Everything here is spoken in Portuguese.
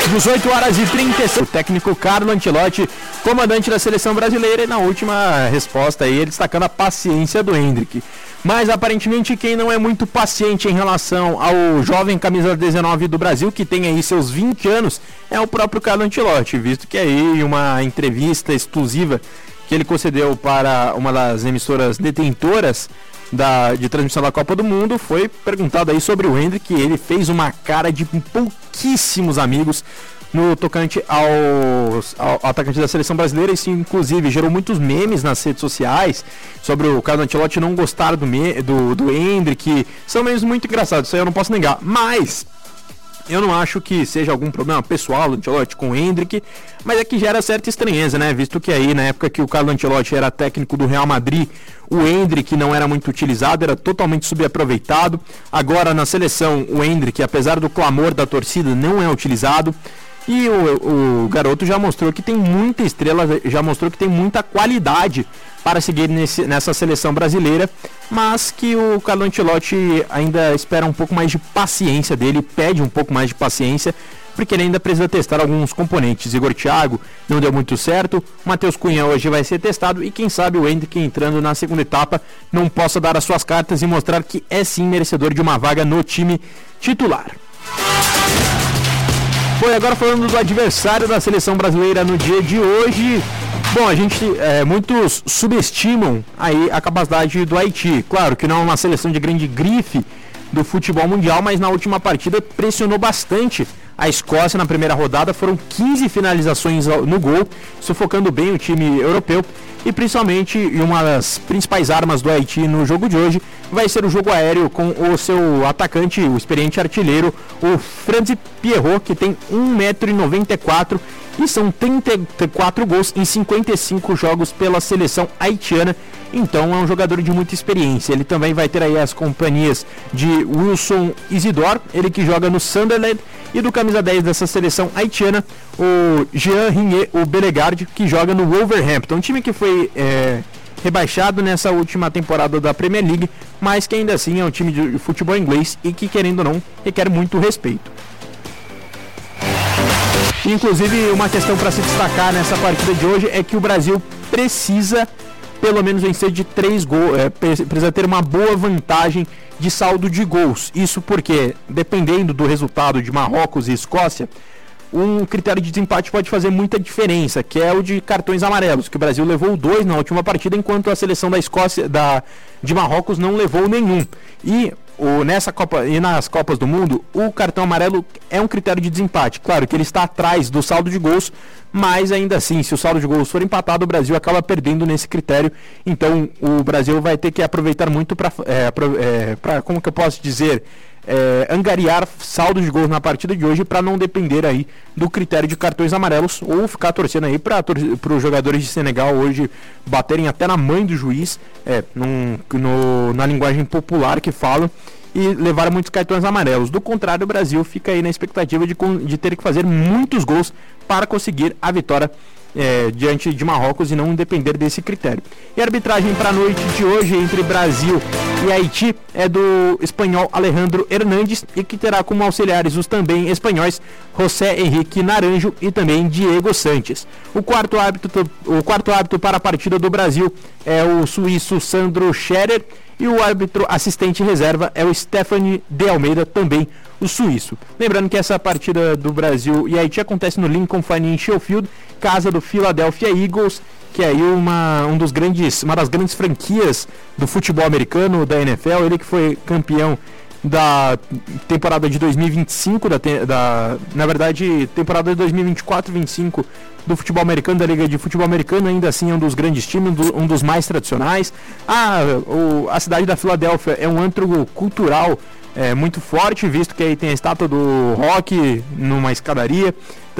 18h36. O técnico Carlo Ancelotti, comandante da seleção brasileira, e na última resposta aí ele destacando a paciência do Endrick. Mas aparentemente quem não é muito paciente em relação ao jovem camisa 19 do Brasil, que tem aí seus 20 anos, é o próprio Carlo Ancelotti, visto que aí em uma entrevista exclusiva que ele concedeu para uma das emissoras detentoras de transmissão da Copa do Mundo, foi perguntado aí sobre o Endrick, e ele fez uma cara de pouquíssimos amigos no tocante ao atacante da seleção brasileira. Isso inclusive gerou muitos memes nas redes sociais sobre o Carlo Ancelotti não gostar do Endrick. São memes muito engraçados, isso aí eu não posso negar, mas eu não acho que seja algum problema pessoal do Ancelotti com o Endrick, mas é que gera certa estranheza, né? Visto que aí, na época que o Carlo Ancelotti era técnico do Real Madrid, o Endrick não era muito utilizado, era totalmente subaproveitado. Agora, na seleção, o Endrick, apesar do clamor da torcida, não é utilizado. E o garoto já mostrou que tem muita estrela, já mostrou que tem muita qualidade para seguir nessa seleção brasileira, mas que o Carlo Ancelotti ainda espera um pouco mais de paciência dele, pede um pouco mais de paciência, porque ele ainda precisa testar alguns componentes. Igor Thiago não deu muito certo, Matheus Cunha hoje vai ser testado, e quem sabe o Endrick, entrando na segunda etapa, não possa dar as suas cartas e mostrar que é sim merecedor de uma vaga no time titular. Foi agora falando do adversário da seleção brasileira no dia de hoje. Bom, muitos subestimam aí a capacidade do Haiti. Claro que não é uma seleção de grande grife do futebol mundial, mas na última partida pressionou bastante a Escócia na primeira rodada. Foram 15 finalizações no gol, sufocando bem o time europeu. E principalmente, uma das principais armas do Haiti no jogo de hoje vai ser o jogo aéreo, com o seu atacante, o experiente artilheiro, o Franzi Pierrot, que tem 1,94 m e são 34 gols em 55 jogos pela seleção haitiana. Então é um jogador de muita experiência. Ele também vai ter aí as companhias de Wilson Isidore, ele que joga no Sunderland, e do camisa 10 dessa seleção haitiana, o Jean Rignet, o Bellegarde, que joga no Wolverhampton, um time que foi rebaixado nessa última temporada da Premier League, mas que ainda assim é um time de futebol inglês e que, querendo ou não, requer muito respeito. Inclusive, uma questão para se destacar nessa partida de hoje é que o Brasil precisa pelo menos vencer de 3 gols, precisa ter uma boa vantagem de saldo de gols. Isso porque, dependendo do resultado de Marrocos e Escócia, um critério de desempate pode fazer muita diferença, que é o de cartões amarelos, que o Brasil levou 2 na última partida, enquanto a seleção da Escócia, de Marrocos, não levou nenhum. E nessa Copa e nas Copas do Mundo, o cartão amarelo é um critério de desempate. Claro que ele está atrás do saldo de gols, mas ainda assim, se o saldo de gols for empatado, o Brasil acaba perdendo nesse critério. Então o Brasil vai ter que aproveitar muito para como que eu posso dizer, angariar saldo de gols na partida de hoje, para não depender aí do critério de cartões amarelos, ou ficar torcendo aí para os jogadores de Senegal hoje baterem até na mãe do juiz, na linguagem popular que falam, e levar muitos cartões amarelos. Do contrário, o Brasil fica aí na expectativa de ter que fazer muitos gols para conseguir a vitória diante de Marrocos, e não depender desse critério. E a arbitragem para a noite de hoje entre Brasil e Haiti é do espanhol Alejandro Hernández, e que terá como auxiliares os também espanhóis José Henrique Naranjo e também Diego Sanches. O quarto árbitro para a partida do Brasil é o suíço Sandro Scherer, e o árbitro assistente reserva é o Stephanie de Almeida, também o suíço. Lembrando que essa partida do Brasil e Haiti acontece no Lincoln Financial Field, casa do Philadelphia Eagles, que é aí uma das grandes franquias do futebol americano, da NFL. Ele que foi campeão da temporada de 2025, na verdade, temporada de 2024-25 do futebol americano, da Liga de Futebol Americano. Ainda assim é um dos grandes times, um dos mais tradicionais. A cidade da Filadélfia é um antro cultural muito forte, visto que aí tem a estátua do Rock numa escadaria.